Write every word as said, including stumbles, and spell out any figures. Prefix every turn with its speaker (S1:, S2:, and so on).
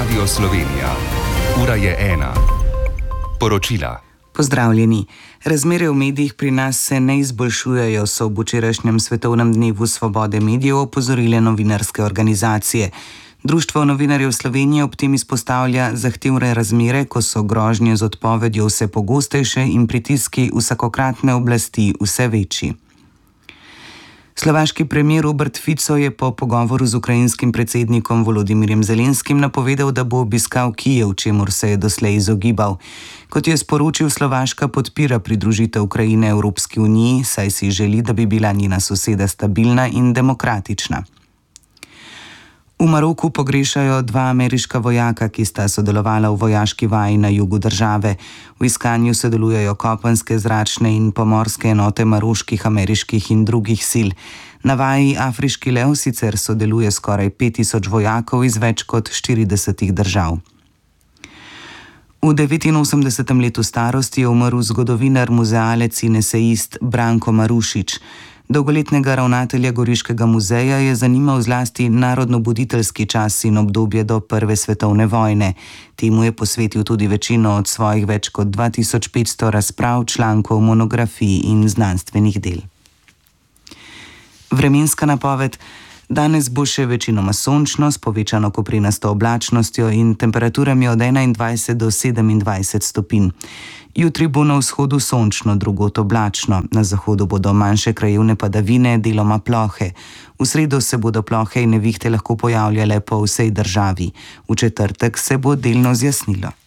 S1: Radio Slovenija. Ura je ena. Poročila.
S2: Pozdravljeni. Razmere v medijih pri nas se ne izboljšujejo, so v včerajšnjem svetovnem dnevu svobode medijev opozorile novinarske organizacije. Društvo novinarjev Slovenije ob tem izpostavlja zahtevne razmere, ko so grožnje z odpovedjo vse pogostejše in pritiski vsakokratne oblasti vse večji. Slovaški premier Robert Fico je po pogovoru z ukrajinskim predsednikom Volodymyrjem Zelenskim napovedal, da bo obiskal Kijev, čemur se je doslej izogibal. Kot je sporočil, Slovaška podpira pridružitev Ukrajine Evropski uniji, saj si želi, da bi bila njena soseda stabilna in demokratična. V Maroku pogrešajo dva ameriška vojaka, ki sta sodelovala v vojaški vaji na jugu države. V iskanju sodelujejo kopenske, zračne in pomorske enote maroških, ameriških in drugih sil. Na vaji Afriški lev sicer sodeluje skoraj pet tisoč vojakov iz več kot štiridesetih držav. V devetinosemdesetem letu starosti je umrl zgodovinar, muzealec in esejist Branko Marušič. Dolgoletnega ravnatelja Goriškega muzeja je zanimal zlasti narodnobuditeljski čas in obdobje do Prve svetovne vojne. Temu je posvetil tudi večino od svojih več kot dva tisoč petsto razprav, člankov, monografij in znanstvenih del. Vremenska napoved. Danes bo še večinoma sončno s povečano koprenasto oblačnostjo in temperaturami od enaindvajset do sedemindvajset stopinj. Jutri bo na vzhodu sončno, drugod oblačno. Na zahodu bodo manjše krajevne padavine, deloma plohe. V sredo se bodo plohe in nevihte lahko pojavljale po vsej državi. V četrtek se bo delno zjasnilo.